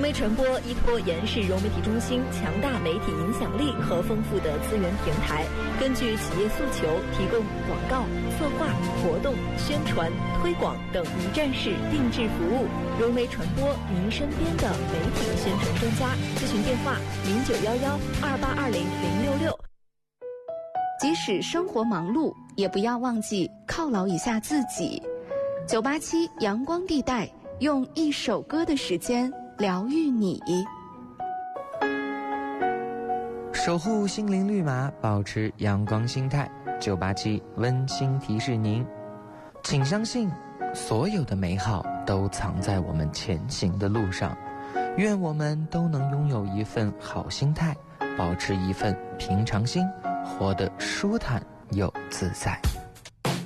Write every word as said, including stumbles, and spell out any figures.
媒传播依托延世融媒体中心强大媒体影响力和丰富的资源平台，根据企业诉求提供广告、策划、活动、宣传、推广等一站式定制服务。融媒传播，您身边的媒体宣传专家。咨询电话：零九幺幺二八二零零六六。 即使生活忙碌，也不要忘记犒劳一下自己。九八七阳光地带，用一首歌的时间疗愈你， 守护心灵绿码，保持阳光心态。九八七温馨提示您，请相信，所有的美好都藏在我们前行的路上。愿我们都能拥有一份好心态，保持一份平常心，活得舒坦又自在。